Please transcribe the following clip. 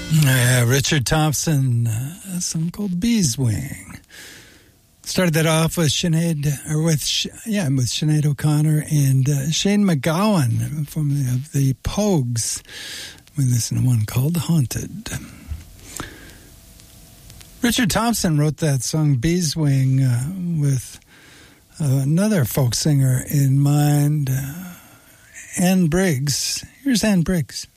Richard Thompson, a song called Beeswing. Started that off with Sinead O'Connor and Shane MacGowan from the Pogues. We listened to one called Haunted. Richard Thompson wrote that song Beeswing with another folk singer in mind, Anne Briggs. Here's Anne Briggs.